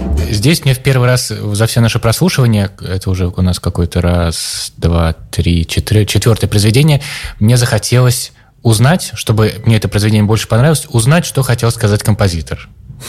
Здесь мне в первый раз за все наше прослушивание, это уже у нас какой-то раз, два, три, четвертое произведение, мне захотелось узнать, чтобы мне это произведение больше понравилось, узнать, что хотел сказать композитор.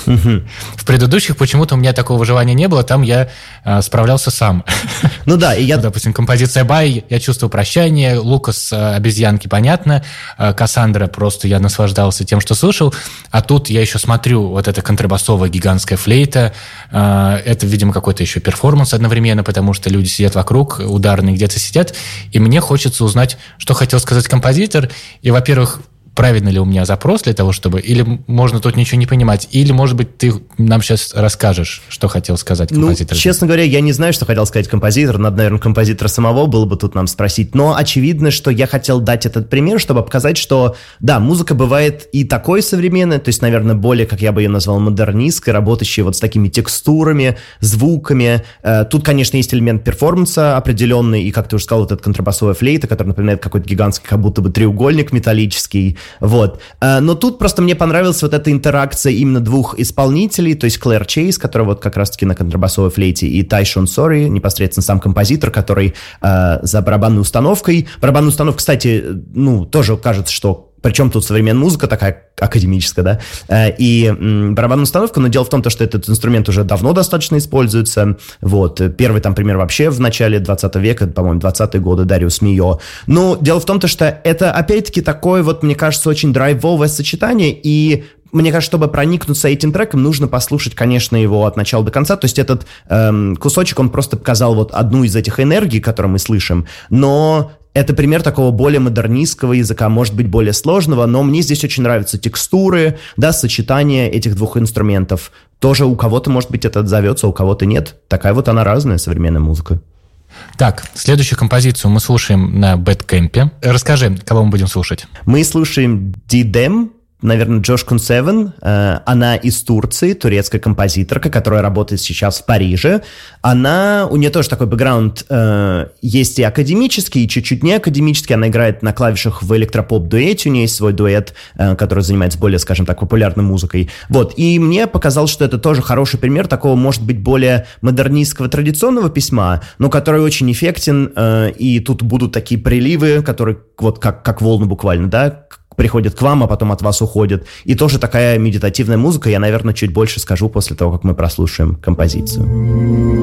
В предыдущих почему-то у меня такого желания не было, там я справлялся сам. Ну да, и я... Допустим, композиция «Бай», я чувствую прощание, Лукас «Обезьянки», понятно, Кассандра, просто я наслаждался тем, что слышал, а тут я еще смотрю, вот эта контрабасовая гигантская флейта, это, видимо, какой-то еще перформанс одновременно, потому что люди сидят вокруг, ударные где-то сидят, и мне хочется узнать, что хотел сказать композитор, и, во-первых, правильно ли у меня запрос для того, чтобы... Или можно тут ничего не понимать, или, может быть, ты нам сейчас расскажешь, что хотел сказать композитор. Ну, честно говоря, я не знаю, что хотел сказать композитор. Надо, наверное, композитора самого было бы тут нам спросить. Но очевидно, что я хотел дать этот пример, чтобы показать, что, да, музыка бывает и такой современной, то есть, наверное, более, как я бы ее назвал, модернистской, работающей вот с такими текстурами, звуками. Тут, конечно, есть элемент перформанса определенный, и, как ты уже сказал, вот эта контрабасовая флейта, которая напоминает какой-то гигантский, как будто бы треугольник металлический. Вот. Но тут просто мне понравилась вот эта интеракция именно двух исполнителей, то есть Клэр Чейз, которая вот как раз-таки на контрабасовой флейте, и Тайшон Сори, непосредственно сам композитор, который за барабанной установкой. Барабанная установка, кстати, ну, тоже кажется, что причем тут современная музыка такая академическая, да, и барабанная установка, но дело в том, что этот инструмент уже давно достаточно используется, вот, первый там пример вообще в начале 20 века, по-моему, 20-е годы, Дариус Мийо, но дело в том, что это, опять-таки, такое вот, мне кажется, очень драйвовое сочетание, и мне кажется, чтобы проникнуться этим треком, нужно послушать, конечно, его от начала до конца. То есть этот кусочек, он просто показал вот одну из этих энергий, которые мы слышим, но это пример такого более модернистского языка, может быть, более сложного, но мне здесь очень нравятся текстуры, да, сочетание этих двух инструментов. Тоже у кого-то, может быть, это отзовется, а у кого-то нет. Такая вот она разная, современная музыка. Так, следующую композицию мы слушаем на Бэдкэмпе. Расскажи, кого мы будем слушать? Мы слушаем Дидем, наверное, Джош Кунсевен. Она из Турции, турецкая композиторка, которая работает сейчас в Париже. У нее тоже такой бэкграунд есть и академический, и чуть-чуть не академический. Она играет на клавишах в электропоп-дуэте. У нее есть свой дуэт, который занимается более, скажем так, популярной музыкой. Вот. И мне показалось, что это тоже хороший пример такого, может быть, более модернистского традиционного письма, но который очень эффектен. И тут будут такие приливы, которые вот как волны буквально, да, приходят к вам, а потом от вас уходят. И тоже такая медитативная музыка. Я, наверное, чуть больше скажу после того, как мы прослушаем композицию.